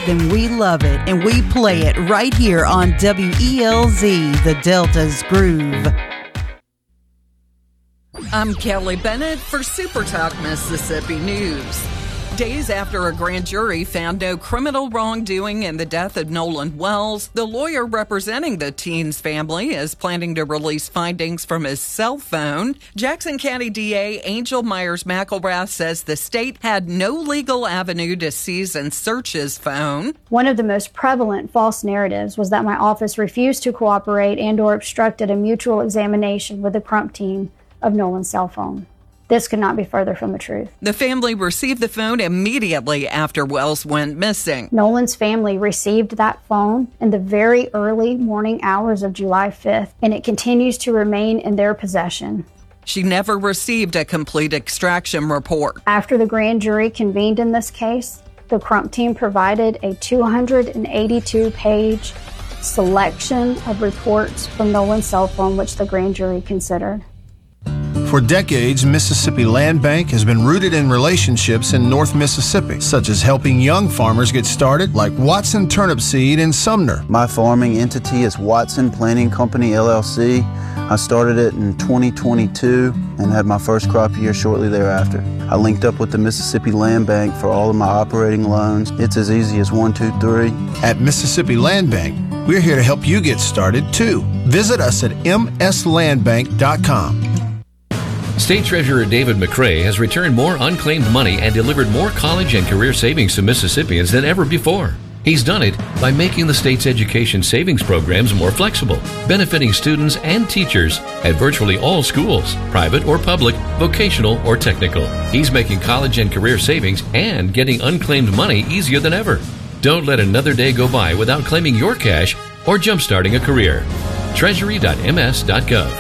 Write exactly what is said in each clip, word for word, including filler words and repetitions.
then we love it, and we play it right here on W E L Z, the Delta's Groove. I'm Kelly Bennett for Super Talk Mississippi News. Days after a grand jury found no criminal wrongdoing in the death of Nolan Wells, the lawyer representing the teen's family is planning to release findings from his cell phone. Jackson County D A Angel Myers-McElrath says the state had no legal avenue to seize and search his phone. One of the most prevalent false narratives was that my office refused to cooperate and or obstructed a mutual examination with the Crump team of Nolan's cell phone. This could not be further from the truth. The family received the phone immediately after Wells went missing. Nolan's family received that phone in the very early morning hours of July fifth, and it continues to remain in their possession. She never received a complete extraction report. After the grand jury convened in this case, the Crump team provided a two hundred eighty-two page selection of reports from Nolan's cell phone, which the grand jury considered. For decades, Mississippi Land Bank has been rooted in relationships in North Mississippi, such as helping young farmers get started, like Watson Turnip Seed in Sumner. My farming entity is Watson Planting Company, L L C. I started it in twenty twenty-two and had my first crop year shortly thereafter. I linked up with the Mississippi Land Bank for all of my operating loans. It's as easy as one, two, three. At Mississippi Land Bank, we're here to help you get started, too. Visit us at m s land bank dot com. State Treasurer David McCray has returned more unclaimed money and delivered more college and career savings to Mississippians than ever before. He's done it by making the state's education savings programs more flexible, benefiting students and teachers at virtually all schools, private or public, vocational or technical. He's making college and career savings and getting unclaimed money easier than ever. Don't let another day go by without claiming your cash or jumpstarting a career. treasury dot m s dot gov.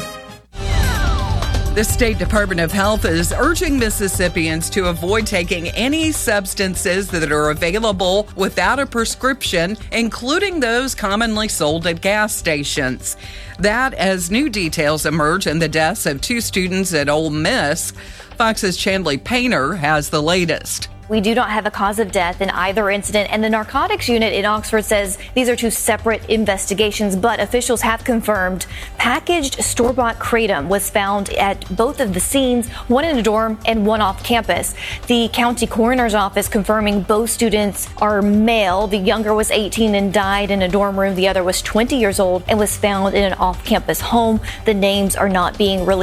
The State Department of Health is urging Mississippians to avoid taking any substances that are available without a prescription, including those commonly sold at gas stations. That as new details emerge in the deaths of two students at Ole Miss. Fox's Chandley Painter has the latest. We do not have a cause of death in either incident, and the narcotics unit in Oxford says these are two separate investigations, but officials have confirmed packaged store-bought kratom was found at both of the scenes, one in a dorm and one off campus. The county coroner's office confirming both students are male. The younger was eighteen and died in a dorm room. The other was twenty years old and was found in an off-campus home. The names are not being released.